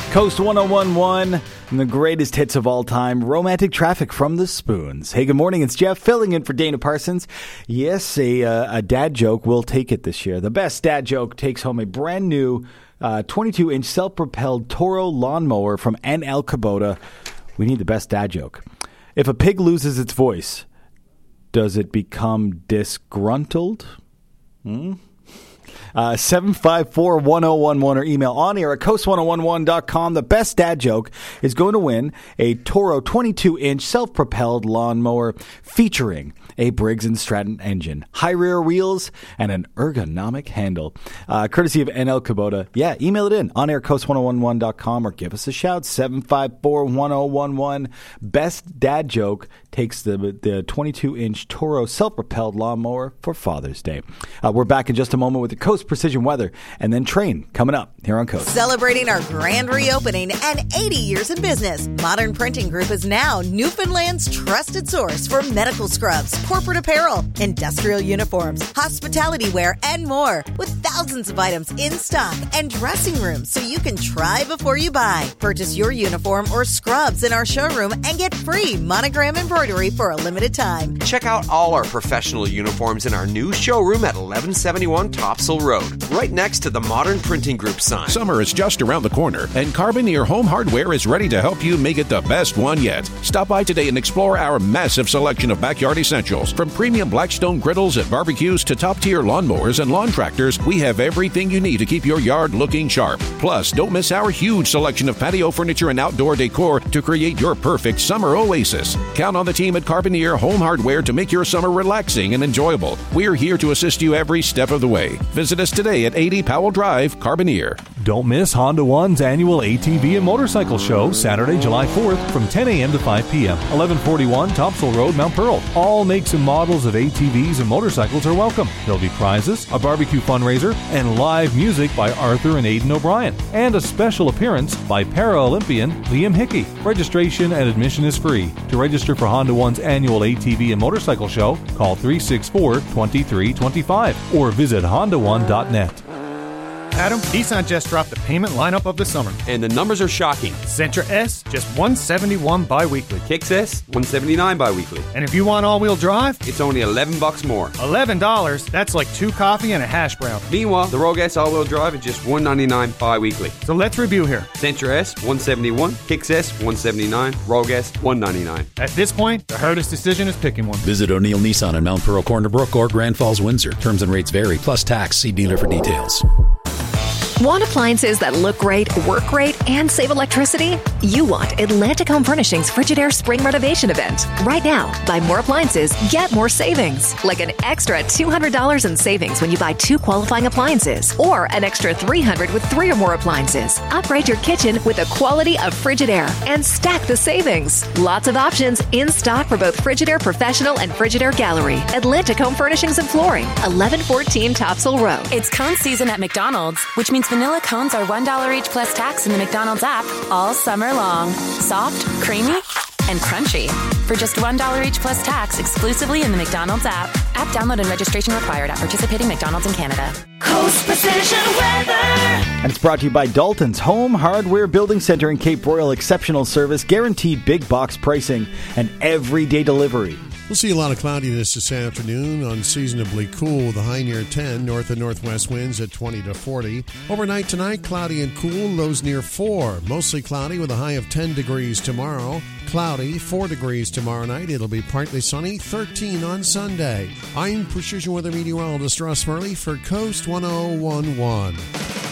Coast 101.1 and the greatest hits of all time, Romantic Traffic from the Spoons. Hey, good morning. It's Jeff filling in for Dana Parsons. Yes, a dad joke will take it this year. The best dad joke takes home a brand new 22-inch self-propelled Toro lawnmower from NL Kubota. We need the best dad joke. If a pig loses its voice, does it become disgruntled? 754-1011 or email on air at coast1011.com. The best dad joke is going to win a Toro 22-inch self-propelled lawnmower featuring a Briggs & Stratton engine, high rear wheels, and an ergonomic handle. Courtesy of NL Kubota. Yeah, email it in on air coast1011.com or give us a shout, 754-1011. Best dad joke takes the 22-inch Toro self-propelled lawnmower for Father's Day. We're back in just a moment with the Coast Precision Weather and then Train coming up here on Coast. Celebrating our grand reopening and 80 years in business, Modern Printing Group is now Newfoundland's trusted source for medical scrubs, corporate apparel, industrial uniforms, hospitality wear, and more, with thousands of items in stock and dressing rooms so you can try before you buy. Purchase your uniform or scrubs in our showroom and get free monogram embroidery for a limited time. Check out all our professional uniforms in our new showroom at 1171 Topsail Road, right next to the Modern Printing Group sign. Summer is just around the corner, and Carboneer Home Hardware is ready to help you make it the best one yet. Stop by today and explore our massive selection of backyard essentials. From premium Blackstone griddles and barbecues to top-tier lawnmowers and lawn tractors, we have everything you need to keep your yard looking sharp. Plus, don't miss our huge selection of patio furniture and outdoor decor to create your perfect summer oasis. Count on the team at Carboneer Home Hardware to make your summer relaxing and enjoyable. We're here to assist you every step of the way. Visit us today at 80 Powell Drive, Carboneer. Don't miss Honda One's annual ATV and motorcycle show, Saturday, July 4th from 10 a.m. to 5 p.m. 1141 Topsail Road, Mount Pearl. All makes and models of ATVs and motorcycles are welcome. There'll be prizes, a barbecue fundraiser, and live music by Arthur and Aidan O'Brien, and a special appearance by Para-Olympian Liam Hickey. Registration and admission is free. To register for Honda One's annual ATV and motorcycle show, call 364-2325 or visit hondaone.net. Adam, Nissan just dropped the payment lineup of the summer. And the numbers are shocking. Sentra S, just $171 bi-weekly. Kicks S, $179 bi-weekly. And if you want all-wheel drive, it's only $11 more. $11? That's like 2 coffee and a hash brown. Meanwhile, the Rogue S all-wheel drive is just $199 bi-weekly. So let's review here. Sentra S, $171. Kicks S, $179. Rogue S, $199. At this point, the hardest decision is picking one. Visit O'Neill Nissan in Mount Pearl, Corner Brook, or Grand Falls, Windsor. Terms and rates vary, plus tax. See dealer for details. Want appliances that look great, work great, and save electricity? You want Atlantic Home Furnishings Frigidaire Spring Renovation Event. Right now, buy more appliances, get more savings. Like an extra $200 in savings when you buy 2 qualifying appliances, or an extra $300 with 3 or more appliances. Upgrade your kitchen with the quality of Frigidaire and stack the savings. Lots of options in stock for both Frigidaire Professional and Frigidaire Gallery. Atlantic Home Furnishings and Flooring, 1114 Topsail Road. It's cone season at McDonald's, which means vanilla cones are $1 each plus tax in the McDonald's app all summer long. Soft, creamy, and crunchy. For just $1 each plus tax exclusively in the McDonald's app. App download and registration required at participating McDonald's in Canada. Coast Precision Weather. And it's brought to you by Dalton's Home Hardware Building Center in Cape Royal. Exceptional service, guaranteed big box pricing, and everyday delivery. We'll see a lot of cloudiness this afternoon, unseasonably cool with a high near 10, north and northwest winds at 20 to 40. Overnight tonight, cloudy and cool, lows near 4. Mostly cloudy with a high of 10 degrees tomorrow. Cloudy, 4 degrees tomorrow night. It'll be partly sunny, 13 on Sunday. I'm Precision Weather Meteorologist Ross Murley for Coast 101.1.